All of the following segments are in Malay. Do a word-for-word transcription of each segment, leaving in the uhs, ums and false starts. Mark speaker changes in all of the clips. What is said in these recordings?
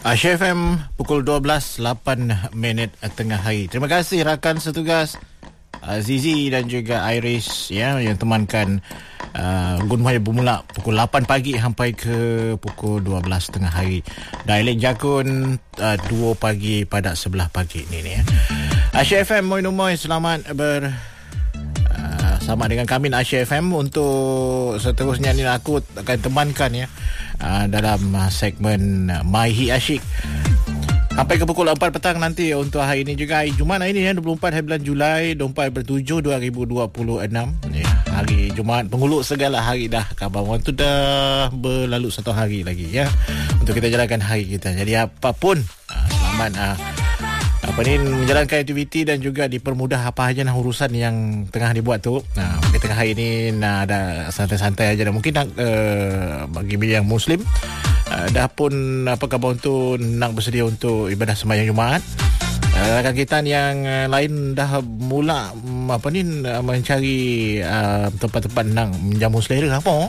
Speaker 1: Asia F M pukul dua belas lapan minit tengah hari. Terima kasih rakan setugas uh, Zizi dan juga Iris ya yang temankan uh, Gun Muhaya bermula pukul lapan pagi sampai ke pukul dua belas tengah hari. Dialek Jakun uh, dua pagi pada sebelah pagi ni ni ya. Asia F M moi moi selamat ber uh, sama dengan kami Asia F M untuk seterusnya ni aku akan temankan ya Uh, dalam uh, segmen uh, Mahi Asyik sampai ke pukul empat petang nanti untuk hari ini juga hari Jumaat hari ini ya, dua puluh empat hari bulan Julai dua puluh empat bertujuh dua ribu dua puluh enam ya, hari Jumaat penghuluk segala hari dah kabar tu dah berlalu satu hari lagi ya untuk kita jalankan hari kita. Jadi apapun uh, selamat uh, apa ni menjalankan aktiviti dan juga dipermudah apa saja nah urusan yang tengah dibuat tu. Nah, di tengah hari ini nah ada santai-santai aja dah mungkin nak uh, bagi yang muslim uh, dah pun apa khabar untuk nak bersedia untuk ibadah sembahyang Jumaat. Uh, rakan kita yang uh, lain dah mula um, apa ni uh, mencari uh, tempat-tempat nak menjamu selera apa.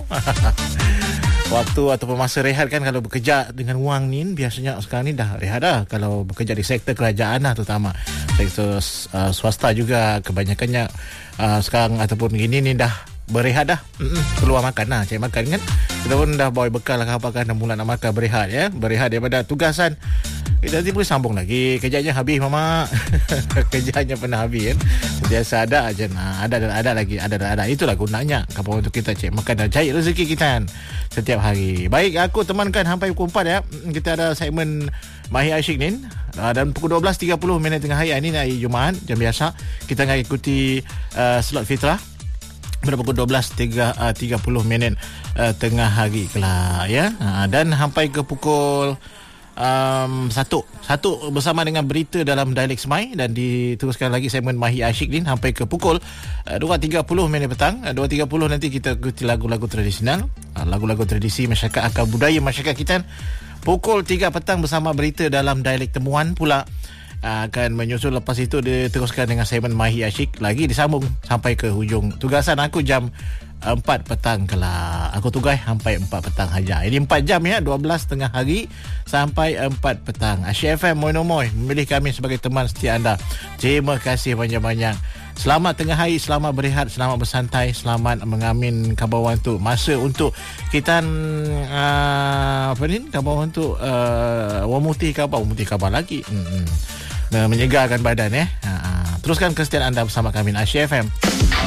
Speaker 1: Waktu ataupun masa rehat kan kalau bekerja dengan wang ni biasanya sekarang ni dah rehat dah kalau bekerja di sektor kerajaan lah terutama sektor uh, swasta juga kebanyakannya uh, sekarang ataupun gini ni dah berehat dah Mm-mm. keluar makan lah cari makan kan kita pun dah bawa bekal lah apa kan dah mula nak makan berehat ya berehat daripada tugasan kita nanti boleh sambung lagi kerjanya habis mama kerjanya pernah habis kan biasa ada aja nah ada dan ada lagi ada dan ada itulah gunanya kapal untuk kita cek makan dan cari rezeki kita kan setiap hari. Baik aku temankan sampai pukul empat ya kita ada segmen Mahi Asyik ni dan pukul dua belas tiga puluh minit tengah hari ini hari Jumaat jam biasa kita akan ikuti uh, slot fitrah pada pukul dua belas tiga puluh minit uh, tengah hari kelak ya uh, dan sampai ke pukul Um, satu Satu bersama dengan berita dalam Dialek Semai dan diteruskan lagi segmen Mahi Asyik ni sampai ke pukul uh, dua tiga puluh minit petang. uh, dua tiga puluh nanti kita ikuti lagu-lagu tradisional, uh, lagu-lagu tradisi masyarakat akar budaya masyarakat kita. Pukul tiga petang bersama berita dalam Dialek Temuan pula uh, akan menyusul. Lepas itu diteruskan dengan segmen Mahi Asyik lagi disambung sampai ke hujung tugasan aku jam empat petang kelak. Aku tugas sampai empat petang saja. Ini empat jam ya, dua belas tengah hari sampai empat petang. Asia F M moi moi memilih kami sebagai teman setia anda. Terima kasih banyak-banyak. Selamat tengah hari, selamat berehat, selamat bersantai, selamat mengamin khabar untuk masa untuk kita uh, apa ni khabar untuk uh, wamutih khabar, wamutih khabar lagi. Hmm. Nah, menyegarkan badan ya. Uh, teruskan kesetiaan anda bersama kami Asia F M.